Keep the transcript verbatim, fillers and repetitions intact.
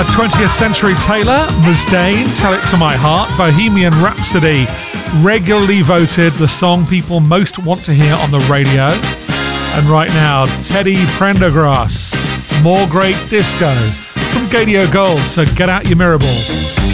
twentieth Century Taylor, Mustaine, Tell It to My Heart, Bohemian Rhapsody, regularly voted the song people most want to hear on the radio. And right now, Teddy Pendergrass, More Great Disco, from Gadio Gold, so get out your mirror ball.